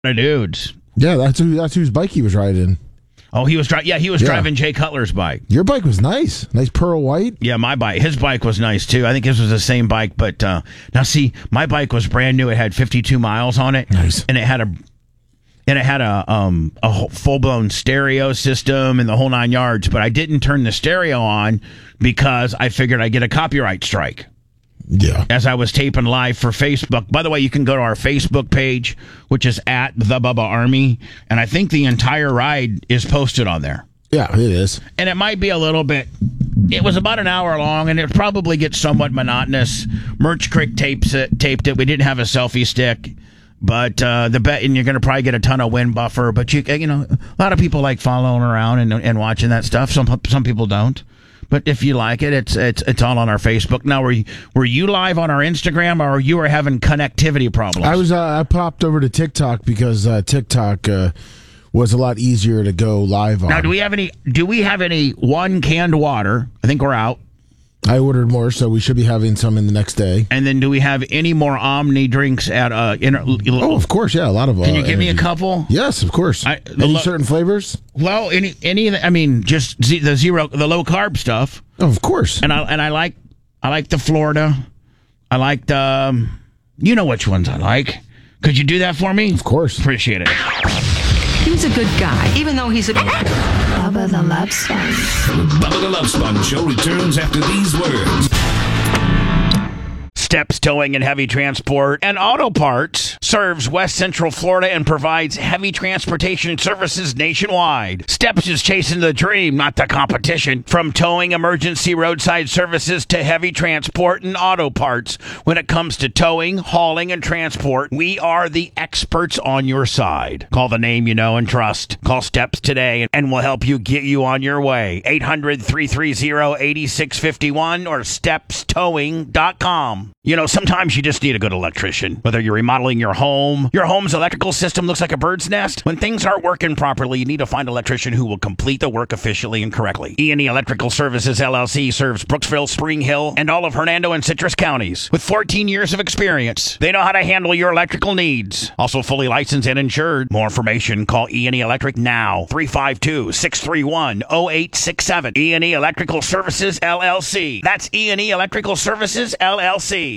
of dudes. Yeah, that's whose bike he was riding. Oh, he was driving. Yeah, he was driving Jay Cutler's bike. Your bike was nice, pearl white. Yeah, my bike. His bike was nice too. I think his was the same bike, but now see, my bike was brand new. It had 52 miles on it. Nice, and it had a full blown stereo system and the whole 9 yards. But I didn't turn the stereo on because I figured I'd get a copyright strike. Yeah. As I was taping live for Facebook. By the way, you can go to our Facebook page, which is at The Bubba Army, and I think the entire ride is posted on there. Yeah, it is. And it might be a little bit... It was about an hour long, and it probably gets somewhat monotonous. Merch Creek taped it. We didn't have a selfie stick. But and you're going to probably get a ton of wind buffer. But you know, a lot of people like following around and watching that stuff. Some people don't. But if you like it, it's all on our Facebook. Now, were you live on our Instagram, or you were having connectivity problems? I popped over to TikTok because TikTok was a lot easier to go live on. Now, do we have any one canned water? I think we're out. I ordered more, so we should be having some in the next day. And then, do we have any more Omni drinks at Oh, of course, yeah, a lot of. Can you give me a couple? Yes, of course. Any certain flavors? Well, any. I mean, just the low carb stuff. Oh, of course. And I like the Florida. I like the. You know which ones I like. Could you do that for me? Of course. Appreciate it. He was a good guy, even though he's a... Bubba the Love Sponge. Bubba the Love Sponge Show returns after these words. Steps Towing and Heavy Transport and Auto Parts serves West Central Florida and provides heavy transportation services nationwide. Steps is chasing the dream, not the competition. From towing, emergency roadside services to heavy transport and auto parts. When it comes to towing, hauling, and transport, we are the experts on your side. Call the name you know and trust. Call Steps today and we'll help you get you on your way. 800-330-8651 or stepstowing.com. You know, sometimes you just need a good electrician. Whether you're remodeling your home's electrical system looks like a bird's nest. When things aren't working properly, you need to find an electrician who will complete the work efficiently and correctly. E&E Electrical Services, LLC serves Brooksville, Spring Hill, and all of Hernando and Citrus counties. With 14 years of experience, they know how to handle your electrical needs. Also fully licensed and insured. More information, call E&E Electric now. 352-631-0867. E&E Electrical Services, LLC. That's E&E Electrical Services, LLC.